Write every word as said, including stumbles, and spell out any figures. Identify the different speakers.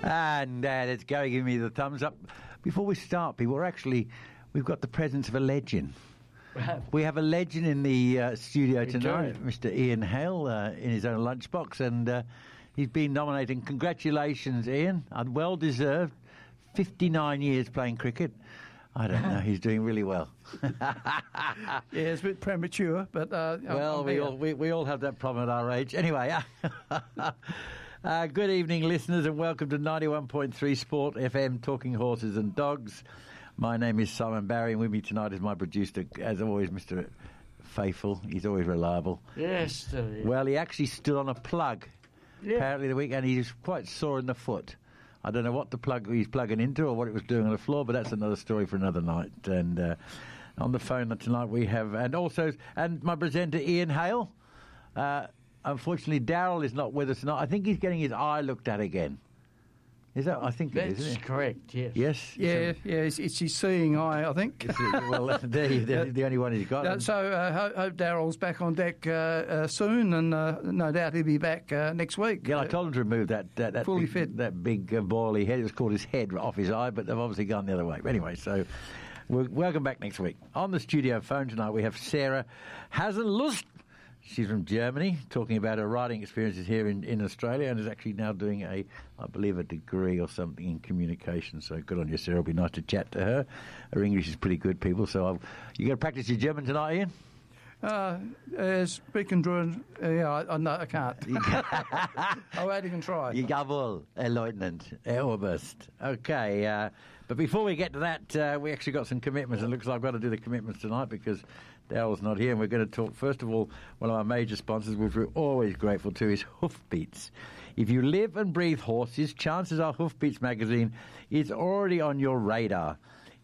Speaker 1: And uh, let's go, give me the thumbs up. Before we start, people, we're actually, we've got the presence of a legend. We have a legend in the uh, studio
Speaker 2: We
Speaker 1: tonight,
Speaker 2: do.
Speaker 1: Mister Ian Hale, uh, in his own lunchbox, and uh, he's been nominated. Congratulations, Ian. And well deserved. fifty-nine years playing cricket. I don't know. He's doing really well.
Speaker 3: Yeah, it's a bit premature, but uh,
Speaker 1: Well,
Speaker 3: I'm
Speaker 1: we
Speaker 3: here.
Speaker 1: all we, we all have that problem at our age. Anyway, uh, good evening, listeners, and welcome to ninety-one point three Sport F M, Talking Horses and Dogs. My name is Simon Barry, and with me tonight is my producer, as always, Mister Faithful. He's always reliable.
Speaker 2: Yes. Uh, yeah.
Speaker 1: Well, he actually stood on a plug
Speaker 2: Yeah.
Speaker 1: apparently the weekend. He's quite sore in the foot. I don't know what the plug he's plugging into or what it was doing on the floor, but that's another story for another night. And uh, on the phone tonight we have, and also, and my presenter Ian Hale. Uh, unfortunately, Daryl is not with us tonight. I think he's getting his eye looked at again. Is that? I think it
Speaker 2: That's
Speaker 1: is, isn't it?
Speaker 2: correct, yes.
Speaker 1: Yes.
Speaker 3: Yeah, yeah, it's, it's his seeing eye, I think.
Speaker 1: So, well, there you, the, the only one he's got.
Speaker 3: Uh, so uh, hope, hope Daryl's back on deck uh, uh, soon, and uh, no doubt he'll be back uh, next week.
Speaker 1: Yeah, I told him to remove that that, that
Speaker 3: Fully
Speaker 1: big,
Speaker 3: fit.
Speaker 1: that big uh, bally head. It was called his head off his eye, but they've obviously gone the other way. But anyway, so we're, welcome back next week. On the studio phone tonight we have Sarah Hasenlust. She's from Germany, talking about her riding experiences here in, in Australia, and is actually now doing a, I believe, a degree or something in communication. So good on you, Sarah. It'll be nice to chat to her. Her English is pretty good, people. So I'll, you going to practice your German tonight, Ian?
Speaker 3: Uh, uh, speaking German, uh, yeah, I, I, no, I can't. I won't even try.
Speaker 1: Jawohl, Herr Leutnant, Herr Oberst. Okay, uh, but before we get to that, uh, we actually got some commitments. It looks like I've got to do the commitments tonight because Daryl's not here, and we're going to talk, first of all, one of our major sponsors, which we're always grateful to, is Hoofbeats. If you live and breathe horses, chances are Hoofbeats magazine is already on your radar.